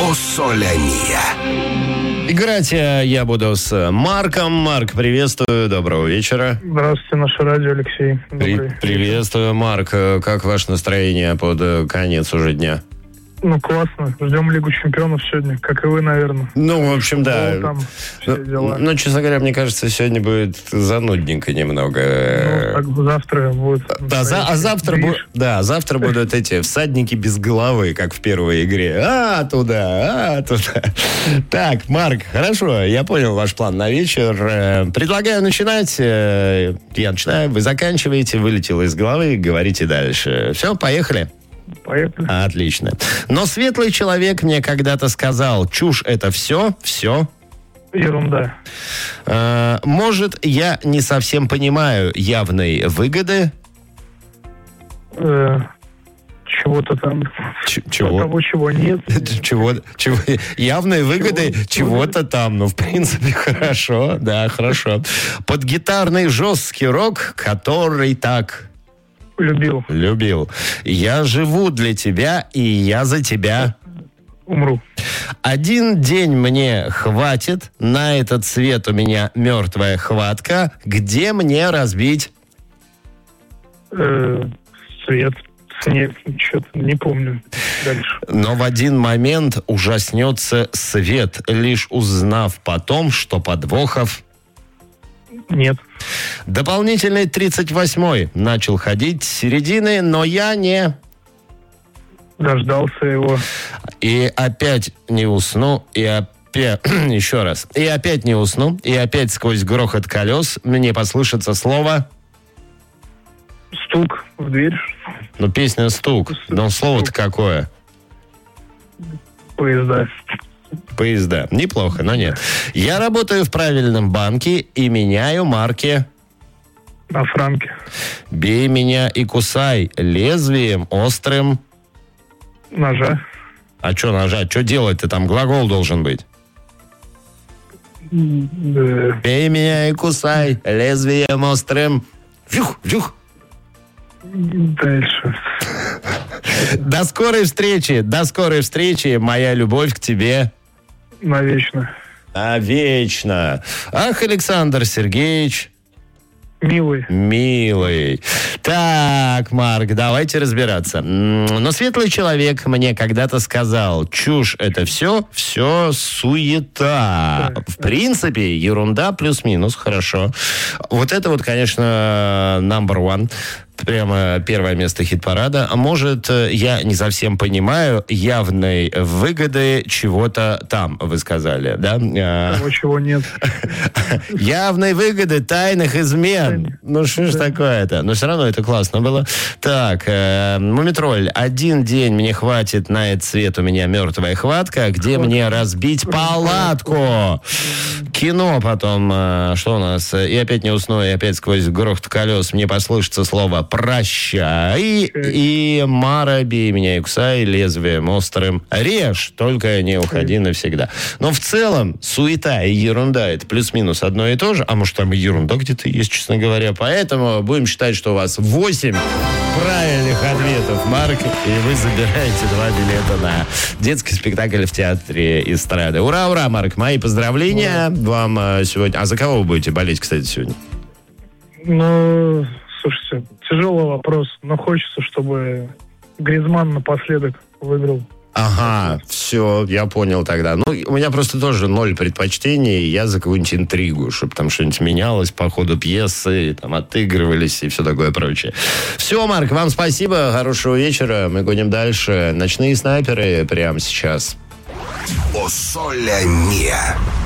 О Соле Мия. Играть я буду с Марком. Марк, приветствую, доброго вечера. Здравствуйте, наше радио, Алексей. Приветствую, Марк. Как ваше настроение под конец уже дня? Ну, классно. Ждем Лигу чемпионов сегодня, как и вы, наверное. Ну, в общем, да. Там все дела. Ну, честно говоря, мне кажется, сегодня будет занудненько немного. Ну, так завтра будет. Завтра будут эти всадники без головы, как в первой игре. Туда. Так, Марк, хорошо, я понял ваш план на вечер. Предлагаю начинать. Я начинаю, вы заканчиваете, вылетело из головы, говорите дальше. Все, поехали. Поехали. Отлично. Но светлый человек мне когда-то сказал, чушь это все. Ерунда. Может, я не совсем понимаю явной выгоды. Чего-то там. Чего? Того, чего нет. Чего? Явной выгоды чего-то там. Ну, в принципе, хорошо. Да, хорошо. Под гитарный жесткий рок, который так... Любил. Я живу для тебя, и я за тебя умру. Один день мне хватит, на этот свет у меня мертвая хватка. Где мне разбить? Свет. Нет, что-то не помню. Дальше. Но в один момент ужаснется свет, лишь узнав потом, что подвохов нет. Дополнительный 38-й начал ходить с середины, но я не... Дождался его. И опять не усну, и опять... Еще раз. И опять не усну, и опять сквозь грохот колес мне послышится слово... Стук в дверь. Ну, песня «Стук». Но слово-то какое? Поезда. Неплохо, но нет. Я работаю в правильном банке и меняю марки. На франке. Бей меня и кусай лезвием острым. Ножа. А что ножа? Что делать-то там? Глагол должен быть. Да. Бей меня и кусай лезвием острым. Вжух. Дальше. До скорой встречи, моя любовь к тебе. Навечно. Вечно. Ах, Александр Сергеевич. Милый. Так, Марк, давайте разбираться. Но светлый человек мне когда-то сказал, чушь это все суета. Да. В принципе, ерунда плюс-минус, хорошо. Вот это вот, конечно, number one. Прямо первое место хит-парада. А может, я не совсем понимаю явной выгоды чего-то там, вы сказали, да? Того, чего нет. Явной выгоды тайных измен. Ну, что ж такое-то? Но все равно это классно было. Так, Мумитроль. Один день мне хватит, на этот свет у меня мертвая хватка. Где мне разбить палатку? Кино потом. Что у нас? И опять не усну, и опять сквозь грохот колес мне послышится слово «прощай». И Мара, бей меня и кусай лезвием острым. Режь, только не уходи навсегда. Но в целом суета и ерунда — это плюс-минус одно и то же. А может, там и ерунда где-то есть, честно говоря. Поэтому будем считать, что у вас 8 правильных ответов, Марк. И вы забираете 2 билета на детский спектакль в театре эстрады. Ура, Марк. Мои поздравления вам сегодня. А за кого вы будете болеть, кстати, сегодня? Ну, слушайте, тяжелый вопрос, но хочется, чтобы Гризманн напоследок выиграл. Ага, все, я понял тогда. Ну, у меня просто тоже 0 предпочтений. Я за какую-нибудь интригу, чтобы там что-нибудь менялось по ходу пьесы, там отыгрывались и все такое прочее. Все, Марк, вам спасибо, хорошего вечера. Мы гоним дальше. Ночные снайперы прямо сейчас. О Соле Мия.